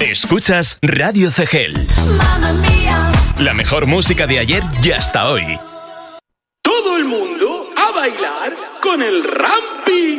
Escuchas Radio Cegel. Mamma mía. La mejor música de ayer y hasta hoy. Todo el mundo a bailar con el Rampi.